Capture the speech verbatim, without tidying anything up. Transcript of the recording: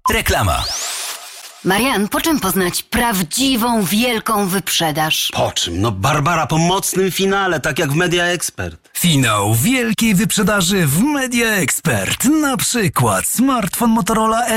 Reklama. Marian, po czym poznać prawdziwą, wielką wyprzedaż? Po czym? No Barbara, po mocnym finale, tak jak w Media Expert. Finał wielkiej wyprzedaży w Media Expert. Na przykład smartfon Motorola